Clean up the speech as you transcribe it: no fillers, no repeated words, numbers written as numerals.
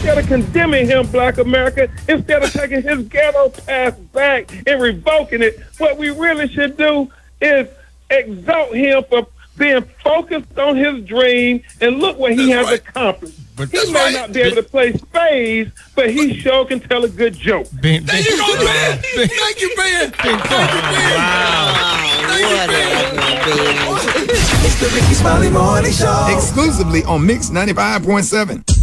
instead of condemning him, Black America, instead of taking his ghetto past back and revoking it, what we really should do is exalt him for being focused on his dream, and look what he has accomplished. But he may not be able to play spades, but he sure can tell a good joke. There you go, man. Thank you, man. It's the Ricky Smiley Morning Show. Exclusively on Mix 95.7.